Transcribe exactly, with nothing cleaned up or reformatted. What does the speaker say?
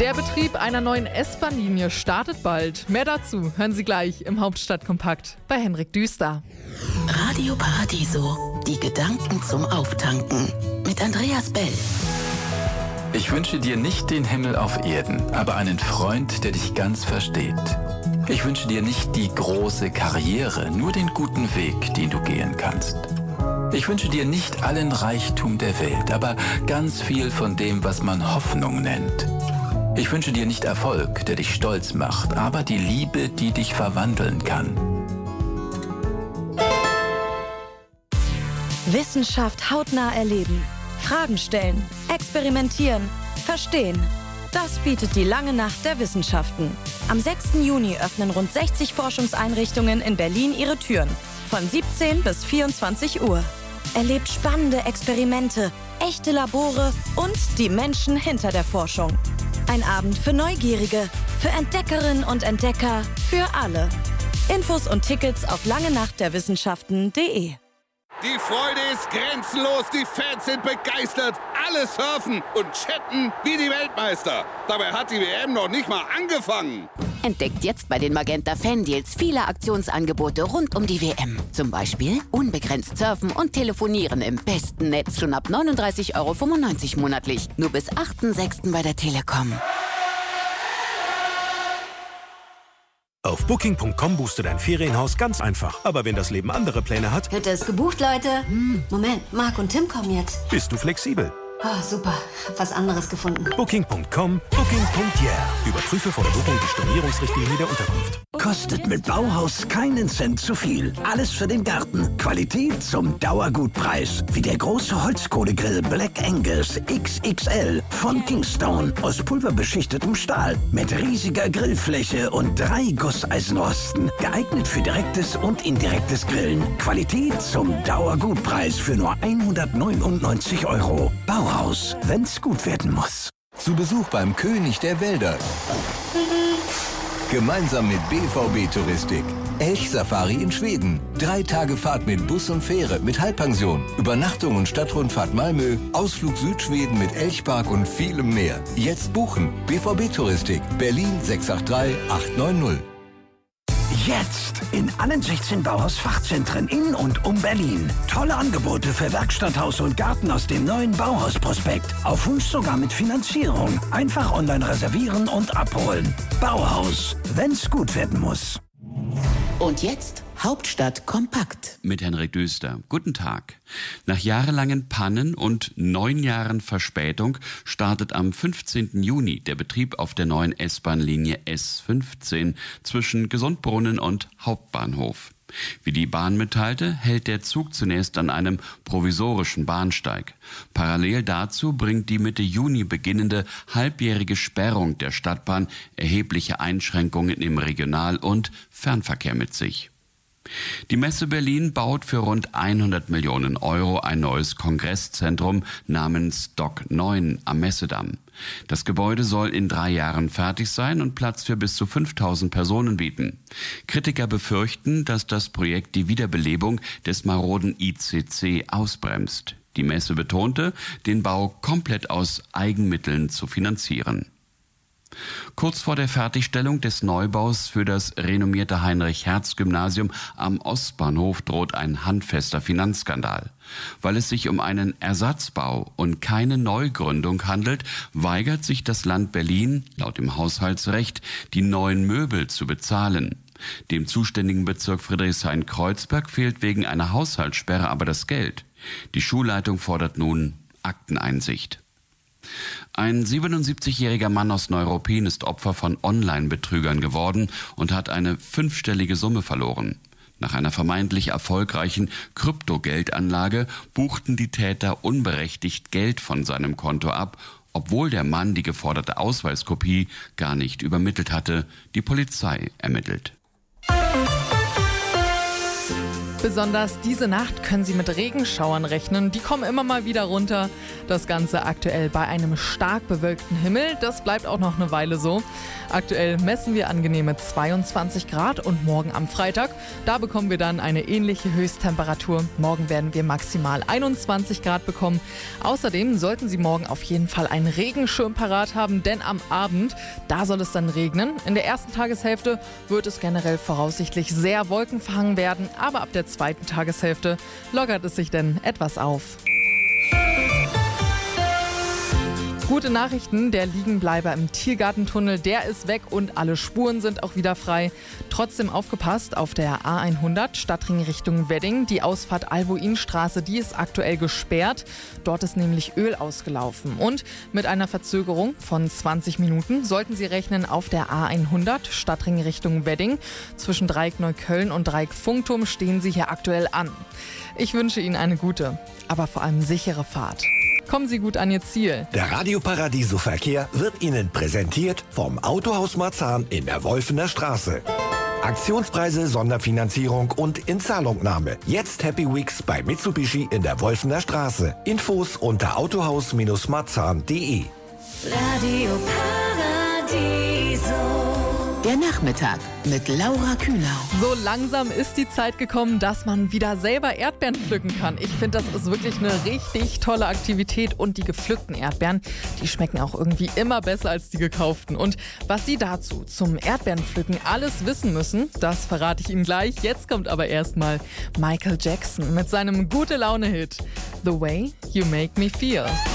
Der Betrieb einer neuen S-Bahn-Linie startet bald. Mehr dazu hören Sie gleich im Hauptstadtkompakt bei Henrik Düster. Radio Paradiso, die Gedanken zum Auftanken mit Andreas Bell. Ich wünsche dir nicht den Himmel auf Erden, aber einen Freund, der dich ganz versteht. Ich wünsche dir nicht die große Karriere, nur den guten Weg, den du gehen kannst. Ich wünsche dir nicht allen Reichtum der Welt, aber ganz viel von dem, was man Hoffnung nennt. Ich wünsche dir nicht Erfolg, der dich stolz macht, aber die Liebe, die dich verwandeln kann. Wissenschaft hautnah erleben, Fragen stellen, experimentieren, verstehen. Das bietet die lange Nacht der Wissenschaften. Am sechsten Juni öffnen rund sechzig Forschungseinrichtungen in Berlin ihre Türen. Von siebzehn bis vierundzwanzig Uhr. Erlebt spannende Experimente, echte Labore und die Menschen hinter der Forschung. Ein Abend für Neugierige, für Entdeckerinnen und Entdecker, für alle. Infos und Tickets auf langenachtderwissenschaften punkt de. Die Freude ist grenzenlos, die Fans sind begeistert, alle surfen und chatten wie die Weltmeister. Dabei hat die W M noch nicht mal angefangen. Entdeckt jetzt bei den Magenta Fan-Deals viele Aktionsangebote rund um die W M. Zum Beispiel unbegrenzt surfen und telefonieren im besten Netz schon ab neununddreißig Euro fünfundneunzig monatlich. Nur bis achten sechsten bei der Telekom. Auf Booking punkt com buchst du dein Ferienhaus ganz einfach. Aber wenn das Leben andere Pläne hat, Hütte ist gebucht, Leute. Hm, Moment, Marc und Tim kommen jetzt. bist du flexibel. Oh, super. Hab was anderes gefunden. Booking punkt com, Booking punkt yeah. Überprüfe vor der Buchung die Stornierungsrichtlinie der Unterkunft. Kostet mit Bauhaus keinen Cent zu viel. Alles für den Garten. Qualität zum Dauergutpreis. Wie der große Holzkohlegrill Black Angus X X L von Kingstone aus pulverbeschichtetem Stahl. Mit riesiger Grillfläche und drei Gusseisenrosten. Geeignet für direktes und indirektes Grillen. Qualität zum Dauergutpreis für nur hundertneunundneunzig Euro. Bauhaus, wenn's gut werden muss. Zu Besuch beim König der Wälder. Gemeinsam mit B V B Touristik. Elchsafari in Schweden. Drei Tage Fahrt mit Bus und Fähre mit Halbpension. Übernachtung und Stadtrundfahrt Malmö. Ausflug Südschweden mit Elchpark und vielem mehr. Jetzt buchen. B V B Touristik. Berlin sechs acht drei acht neun null. Jetzt in allen sechzehn Bauhaus-Fachzentren in und um Berlin. Tolle Angebote für Werkstatt, Haus und Garten aus dem neuen Bauhaus-Prospekt. Auf Wunsch sogar mit Finanzierung. Einfach online reservieren und abholen. Bauhaus, wenn's gut werden muss. Und jetzt Hauptstadt kompakt. Mit Henrik Düster. Guten Tag. Nach jahrelangen Pannen und neun Jahren Verspätung startet am fünfzehnten Juni der Betrieb auf der neuen S-Bahn-Linie S fünfzehn zwischen Gesundbrunnen und Hauptbahnhof. Wie die Bahn mitteilte, hält der Zug zunächst an einem provisorischen Bahnsteig. Parallel dazu bringt die Mitte Juni beginnende halbjährige Sperrung der Stadtbahn erhebliche Einschränkungen im Regional- und Fernverkehr mit sich. Die Messe Berlin baut für rund hundert Millionen Euro ein neues Kongresszentrum namens Dock neun am Messedamm. Das Gebäude soll in drei Jahren fertig sein und Platz für bis zu fünftausend Personen bieten. Kritiker befürchten, dass das Projekt die Wiederbelebung des maroden I C C ausbremst. Die Messe betonte, den Bau komplett aus Eigenmitteln zu finanzieren. Kurz vor der Fertigstellung des Neubaus für das renommierte Heinrich-Hertz-Gymnasium am Ostbahnhof droht ein handfester Finanzskandal. Weil es sich um einen Ersatzbau und keine Neugründung handelt, weigert sich das Land Berlin, laut dem Haushaltsrecht, die neuen Möbel zu bezahlen. Dem zuständigen Bezirk Friedrichshain-Kreuzberg fehlt wegen einer Haushaltssperre aber das Geld. Die Schulleitung fordert nun Akteneinsicht. Ein siebenundsiebzigjähriger Mann aus Neuruppin ist Opfer von Online-Betrügern geworden und hat eine fünfstellige Summe verloren. Nach einer vermeintlich erfolgreichen Kryptogeldanlage buchten die Täter unberechtigt Geld von seinem Konto ab, obwohl der Mann die geforderte Ausweiskopie gar nicht übermittelt hatte. Die Polizei ermittelt. Besonders diese Nacht können Sie mit Regenschauern rechnen. Die kommen immer mal wieder runter. Das Ganze aktuell bei einem stark bewölkten Himmel. Das bleibt auch noch eine Weile so. Aktuell messen wir angenehme zweiundzwanzig Grad und morgen am Freitag, da bekommen wir dann eine ähnliche Höchsttemperatur. Morgen werden wir maximal einundzwanzig Grad bekommen. Außerdem sollten Sie morgen auf jeden Fall einen Regenschirm parat haben, denn am Abend, da soll es dann regnen. In der ersten Tageshälfte wird es generell voraussichtlich sehr wolkenverhangen werden, aber ab der zweiten Tageshälfte lockert es sich denn etwas auf. Gute Nachrichten, der Liegenbleiber im Tiergartentunnel, der ist weg und alle Spuren sind auch wieder frei. Trotzdem aufgepasst, auf der A hundert Stadtring Richtung Wedding, die Ausfahrt Albuinstraße, die ist aktuell gesperrt. Dort ist nämlich Öl ausgelaufen und mit einer Verzögerung von zwanzig Minuten sollten Sie rechnen auf der A hundert Stadtring Richtung Wedding. Zwischen Dreieck Neukölln und Dreieck Funkturm stehen Sie hier aktuell an. Ich wünsche Ihnen eine gute, aber vor allem sichere Fahrt. Kommen Sie gut an Ihr Ziel. Der Radio Paradiso Verkehr wird Ihnen präsentiert vom Autohaus Marzahn in der Wolfener Straße. Aktionspreise, Sonderfinanzierung und Inzahlungnahme. Jetzt Happy Weeks bei Mitsubishi in der Wolfener Straße. Infos unter autohaus Marzahn punkt de. Radio Paradiso. Der Nachmittag mit Laura Kühlau. So langsam ist die Zeit gekommen, dass man wieder selber Erdbeeren pflücken kann. Ich finde, das ist wirklich eine richtig tolle Aktivität und die gepflückten Erdbeeren, die schmecken auch irgendwie immer besser als die gekauften. Und was Sie dazu zum Erdbeerenpflücken alles wissen müssen, das verrate ich Ihnen gleich. Jetzt kommt aber erstmal Michael Jackson mit seinem Gute-Laune-Hit The Way You Make Me Feel.